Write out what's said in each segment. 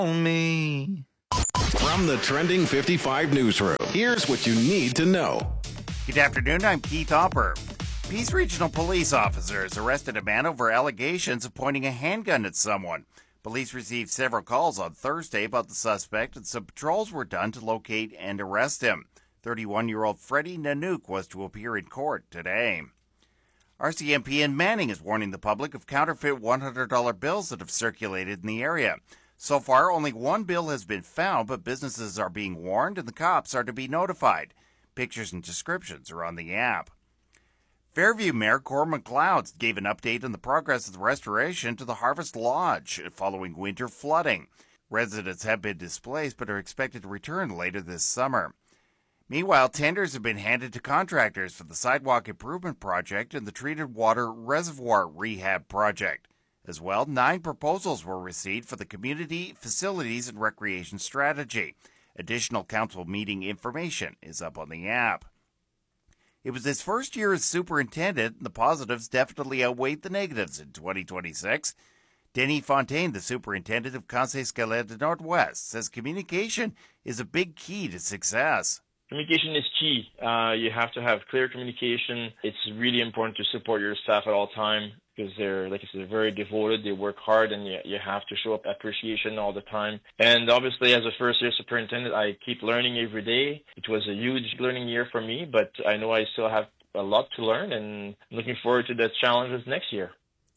Me. From the Trending 55 newsroom, here's what you need to know. Good afternoon, I'm Keith Hopper. Peace Regional Police officers arrested a man over allegations of pointing a handgun at someone. Police received several calls on Thursday about the suspect, and some patrols were done to locate and arrest him. 31-year-old Freddie Nanook was to appear in court today. RCMP in Manning is warning the public of counterfeit $100 bills that have circulated in the area. So far, only one bill has been found, but businesses are being warned and the cops are to be notified. Pictures and descriptions are on the app. Fairview Mayor Cormac Leod gave an update on the progress of the restoration to the Harvest Lodge following winter flooding. Residents have been displaced but are expected to return later this summer. Meanwhile, tenders have been handed to contractors for the sidewalk improvement project and the treated water reservoir rehab project. As well, 9 proposals were received for the Community Facilities and Recreation Strategy. Additional council meeting information is up on the app. It was his first year as superintendent, and the positives definitely outweighed the negatives in 2026. Denis Fontaine, the superintendent of Conseil Scolaire de Nord-Ouest, says communication is a big key to success. Communication is key. You have to have clear communication. It's really important to support your staff at all times because they're, like I said, very devoted. They work hard, and you have to show up appreciation all the time. And obviously, as a first-year superintendent, I keep learning every day. It was a huge learning year for me, but I know I still have a lot to learn, and I'm looking forward to the challenges next year.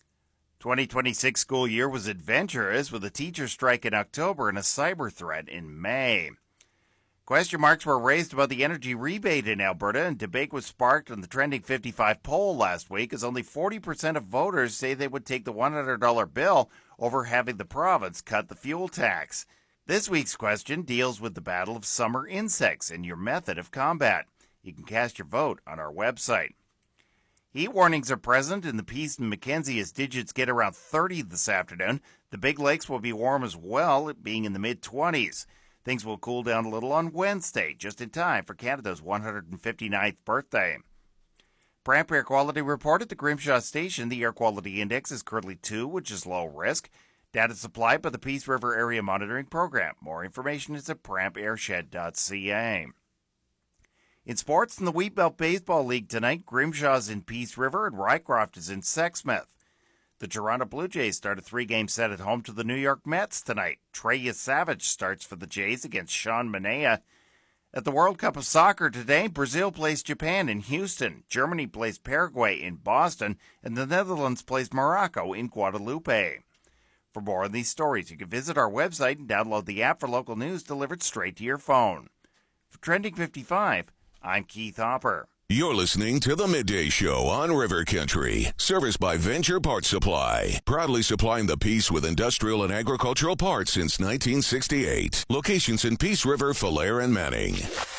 2026 school year was adventurous with a teacher strike in October and a cyber threat in May. Question marks were raised about the energy rebate in Alberta, and debate was sparked on the Trending 55 poll last week as only 40% of voters say they would take the $100 bill over having the province cut the fuel tax. This week's question deals with the battle of summer insects and your method of combat. You can cast your vote on our website. Heat warnings are present in the Peace and Mackenzie as digits get around 30 this afternoon. The Big Lakes will be warm as well, being in the mid-20s. Things will cool down a little on Wednesday, just in time for Canada's 159th birthday. Pramp Air Quality Report at the Grimshaw Station. The air quality index is currently 2, which is low risk. Data supplied by the Peace River Area Monitoring Program. More information is at prampairshed.ca. In sports, in the Wheatbelt Baseball League tonight, Grimshaw's in Peace River and Rycroft is in Sexsmith. The Toronto Blue Jays start a 3-game set at home to the New York Mets tonight. Trey Savage starts for the Jays against Sean Manaea. At the World Cup of Soccer today, Brazil plays Japan in Houston, Germany plays Paraguay in Boston, and the Netherlands plays Morocco in Guadalupe. For more on these stories, you can visit our website and download the app for local news delivered straight to your phone. For Trending 55, I'm Keith Hopper. You're listening to The Midday Show on River Country, serviced by Venture Parts Supply, proudly supplying the Peace with industrial and agricultural parts since 1968. Locations in Peace River, Falher, and Manning.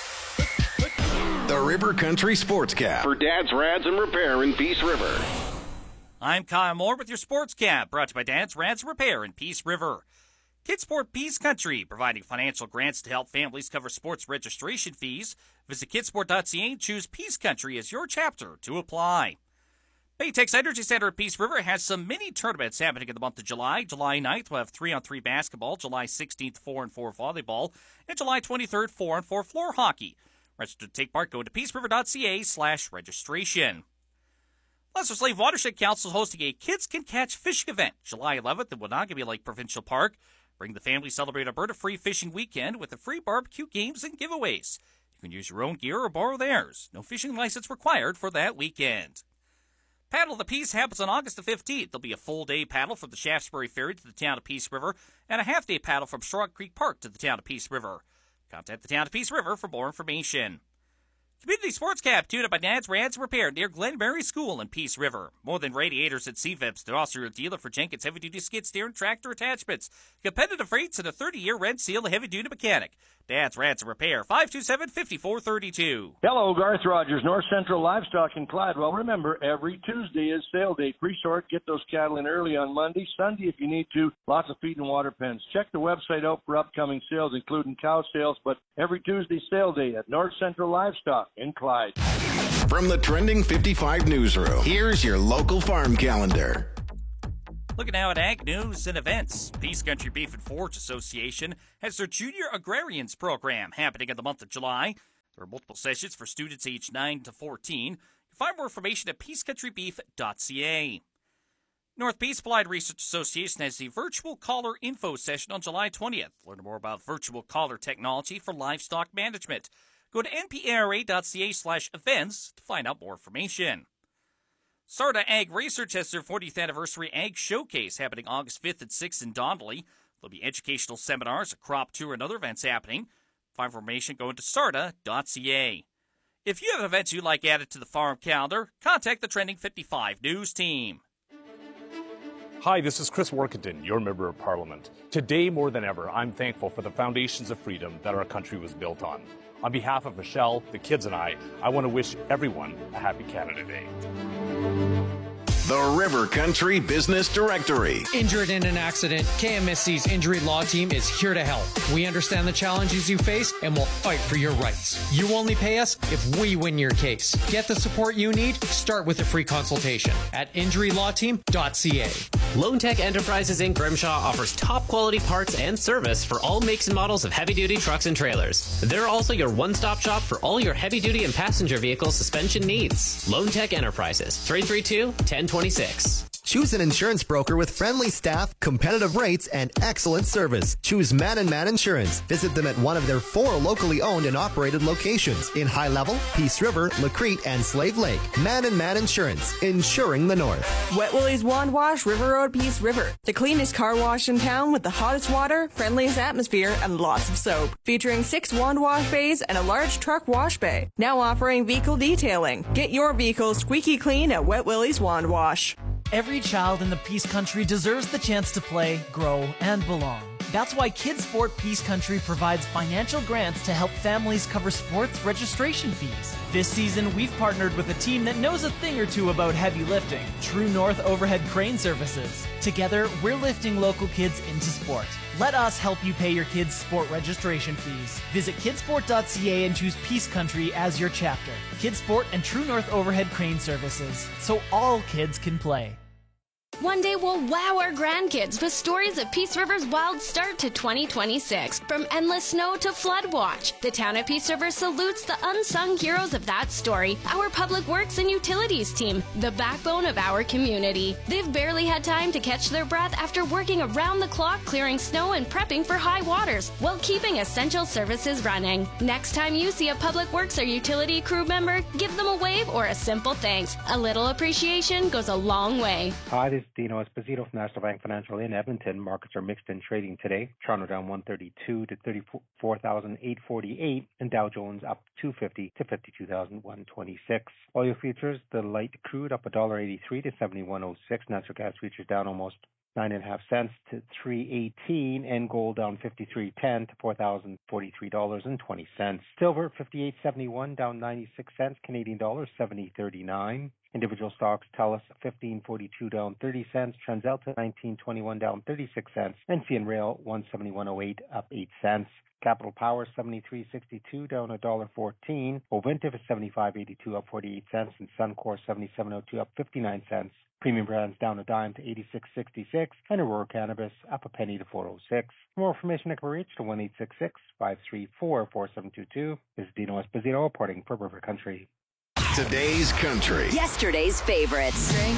The River Country Sportscap for Dad's Rads and Repair in Peace River. I'm Kyle Moore with your Sportscap, brought to you by Dad's Rads and Repair in Peace River. Kidsport Peace Country, providing financial grants to help families cover sports registration fees. Visit kidsport.ca and choose Peace Country as your chapter to apply. Baytex Energy Center at Peace River has some mini tournaments happening in the month of July. July 9th, we'll have 3-on-3 basketball. July 16th, 4-on-4 volleyball. And July 23rd, 4-on-4 floor hockey. Register to take part, go to peaceriver.ca/registration. Lesser Slave Watershed Council is hosting a Kids Can Catch fishing event July 11th at Wanagami Lake Provincial Park. Bring the family, celebrate Alberta Free Fishing Weekend with the free barbecue games and giveaways. You can use your own gear or borrow theirs. No fishing license required for that weekend. Paddle of the Peace happens on August the 15th. There'll be a full-day paddle from the Shaftesbury Ferry to the town of Peace River and a half-day paddle from Strong Creek Park to the town of Peace River. Contact the town of Peace River for more information. Community Sports Cab, tuned up by Dad's Rads Repair near Glenberry School in Peace River. More Than Radiators at CVIPS. They're also your dealer for Jenkins heavy-duty skid steer and tractor attachments. Competitive rates and a 30-year Red Seal heavy-duty mechanic. Dad's Rads Repair, 527-5432. Hello, Garth Rogers, North Central Livestock in Clyde. Well, remember, every Tuesday is sale day. Pre-sort, get those cattle in early on Monday. Sunday, if you need to, lots of feed and water pens. Check the website out for upcoming sales, including cow sales, but every Tuesday sale day at North Central Livestock in Clyde. From the Trending 55 newsroom, here's your local farm calendar. Looking now at ag news and events. Peace Country Beef and Forage Association has their Junior Agrarians program happening in the month of July. There are multiple sessions for students aged 9 to 14. You can find more information at peacecountrybeef.ca. North Peace Applied Research Association has the Virtual Collar Info session on July 20th. Learn more about virtual collar technology for livestock management. Go to npra.ca/events to find out more information. Sarda Ag Research has their 40th anniversary Ag Showcase happening August 5th and 6th in Donnelly. There'll be educational seminars, a crop tour, and other events happening. For information, go to sarda.ca. If you have events you'd like added to the farm calendar, contact the Trending 55 News team. Hi, this is Chris Workington, your Member of Parliament. Today, more than ever, I'm thankful for the foundations of freedom that our country was built on. On behalf of Michelle, the kids, and I want to wish everyone a happy Canada Day. The River Country Business Directory. Injured in an accident, KMSC's Injury Law Team is here to help. We understand the challenges you face and will fight for your rights. You only pay us if we win your case. Get the support you need. Start with a free consultation at injurylawteam.ca. Lone Tech Enterprises in Grimshaw offers top quality parts and service for all makes and models of heavy-duty trucks and trailers. They're also your one-stop shop for all your heavy-duty and passenger vehicle suspension needs. Lone Tech Enterprises, 332-1026. Choose an insurance broker with friendly staff, competitive rates, and excellent service. Choose Man & Man Insurance. Visit them at one of their 4 locally owned and operated locations in High Level, Peace River, Lacrete, and Slave Lake. Man & Man Insurance, insuring the North. Wet Willie's Wand Wash, River Road, Peace River. The cleanest car wash in town with the hottest water, friendliest atmosphere, and lots of soap. Featuring 6 wand wash bays and a large truck wash bay. Now offering vehicle detailing. Get your vehicle squeaky clean at Wet Willie's Wand Wash. Every child in the Peace Country deserves the chance to play, grow, and belong. That's why Kids Sport Peace Country provides financial grants to help families cover sports registration fees. This season, we've partnered with a team that knows a thing or two about heavy lifting, True North Overhead Crane Services. Together, we're lifting local kids into sport. Let us help you pay your kids' sport registration fees. Visit kidsport.ca and choose Peace Country as your chapter. Kids Sport and True North Overhead Crane Services, so all kids can play. One day we'll wow our grandkids with stories of Peace River's wild start to 2026. From endless snow to flood watch, the town of Peace River salutes the unsung heroes of that story. Our Public Works and Utilities team, the backbone of our community. They've barely had time to catch their breath after working around the clock clearing snow and prepping for high waters while keeping essential services running. Next time you see a Public Works or utility crew member, give them a wave or a simple thanks. A little appreciation goes a long way. Hi, this is Dino Esposito from National Bank Financial in Edmonton. Markets are mixed in trading today. Toronto down 132 to 34,848, and Dow Jones up 250 to 52,126. Oil futures, the light crude up $1.83 to 71.06. Natural gas futures down almost 9.5 cents to $3.18, and gold down 53.10 to $4,043.20. Silver 58.71 down 96 cents. Canadian dollar 70.39. Individual stocks: TELUS 15.42 down 30 cents, TransAlta 19.21 down 36 cents, and CN Rail 171.08 up 8 cents. Capital Power 73.62 down $1.14. Ovintiv is 75.82 up 48 cents, and Suncor 77.02 up 59 cents. Premium brands down a dime to 86.66, and Aurora Cannabis up a penny to 4.06. For more information, I can reach to 1-866-534-4722. This is Dino Esposito reporting for River Country. Today's country. Yesterday's favorites.